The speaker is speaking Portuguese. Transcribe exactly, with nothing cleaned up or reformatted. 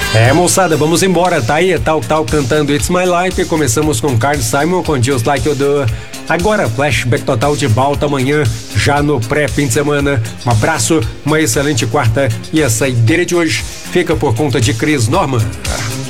É, moçada, vamos embora, tá aí, tal, tal, cantando It's My Life. Começamos com Carl Simon, com Just Like You Do. Agora, flashback total de volta amanhã, já no pré-fim de semana. Um abraço, uma excelente quarta, e a saideira de hoje fica por conta de Cris Norman.